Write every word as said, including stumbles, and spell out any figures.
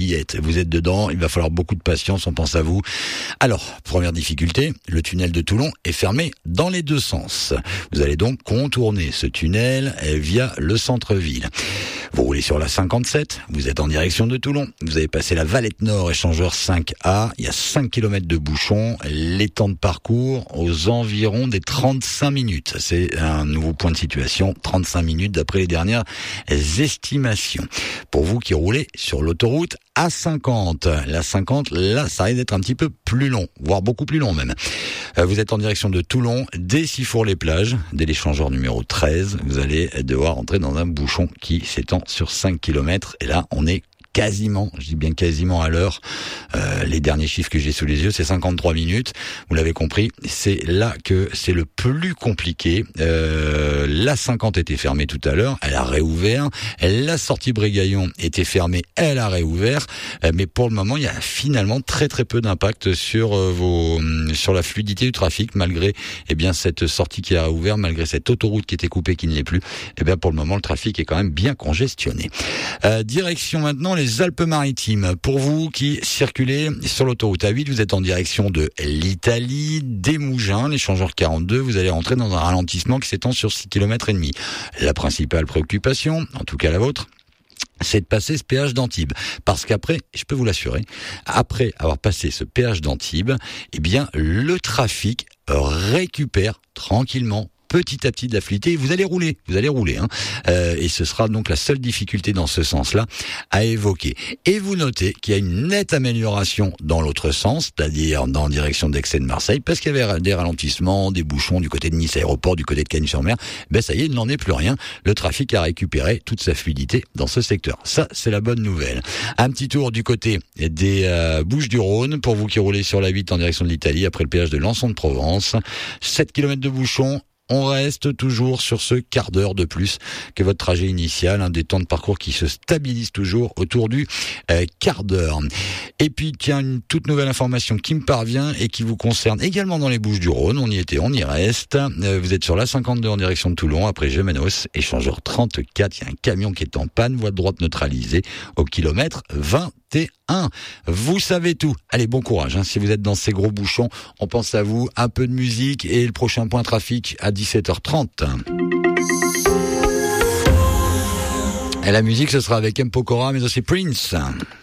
qui y êtes. Vous êtes dedans, il va falloir beaucoup de patience, on pense à vous. Alors, première difficulté, le tunnel de Toulon est fermé dans les deux sens. Vous allez donc contourner ce tunnel via le centre-ville. Vous roulez sur la cinquante-sept, vous êtes en direction de Toulon, vous avez passé la Valette Nord, échangeur cinq A, il y a cinq kilomètres de bouchons, les temps de parcours aux environs des trente-cinq minutes. C'est un nouveau point de situation, trente-cinq minutes d'après les dernières estimations. Pour vous qui roulez sur l'autoroute A cinquante, la cinquante, là, ça risque d'être un petit peu plus long, voire beaucoup plus long même. Vous êtes en direction de Toulon, dès Sifour-les-Plages, dès l'échangeur numéro treize, vous allez devoir entrer dans un bouchon qui s'étend sur cinq kilomètres, et là, on est quasiment, je dis bien quasiment à l'heure. Euh, les derniers chiffres que j'ai sous les yeux, c'est cinquante-trois minutes. Vous l'avez compris, c'est là que c'est le plus compliqué. Euh, la cinquante était fermée tout à l'heure, elle a réouvert. La sortie Brégaillon était fermée, elle a réouvert. Euh, mais pour le moment, il y a finalement très très peu d'impact sur euh, vos, sur la fluidité du trafic, malgré eh bien cette sortie qui a réouvert, malgré cette autoroute qui était coupée, qui ne l'est plus. Eh bien pour le moment, le trafic est quand même bien congestionné. Euh, direction maintenant les Les Alpes-Maritimes. Pour vous qui circulez sur l'autoroute A huit, vous êtes en direction de l'Italie, des Mougins, l'échangeur quarante-deux, vous allez rentrer dans un ralentissement qui s'étend sur six kilomètres et demi. La principale préoccupation, en tout cas la vôtre, c'est de passer ce péage d'Antibes. Parce qu'après, je peux vous l'assurer, après avoir passé ce péage d'Antibes, eh bien, le trafic récupère tranquillement, petit à petit de la fluidité, vous allez rouler, vous allez rouler, hein. Euh, et ce sera donc la seule difficulté dans ce sens-là à évoquer. Et vous notez qu'il y a une nette amélioration dans l'autre sens, c'est-à-dire dans la direction d'Aix et de Marseille, parce qu'il y avait des ralentissements, des bouchons du côté de Nice Aéroport, du côté de Cagnes-sur-Mer. Ben ça y est, il n'en est plus rien. Le trafic a récupéré toute sa fluidité dans ce secteur. Ça, c'est la bonne nouvelle. Un petit tour du côté des euh, Bouches-du-Rhône, pour vous qui roulez sur la huit en direction de l'Italie, après le péage de Lançon-de-Provence. sept kilomètres de bouchons. On reste toujours sur ce quart d'heure de plus que votre trajet initial, hein, des temps de parcours qui se stabilisent toujours autour du euh, quart d'heure. Et puis, tiens, une toute nouvelle information qui me parvient et qui vous concerne également dans les Bouches-du-Rhône. On y était, on y reste. Euh, vous êtes sur la cinquante-deux en direction de Toulon, après Gémenos, échangeur trente-quatre. Il y a un camion qui est en panne, voie de droite neutralisée au kilomètre vingt et un. Vous savez tout. Allez, bon courage, hein. Si vous êtes dans ces gros bouchons, on pense à vous. Un peu de musique et le prochain point trafic à dix-sept heures trente. Et la musique, ce sera avec M. Pokora, mais aussi Prince.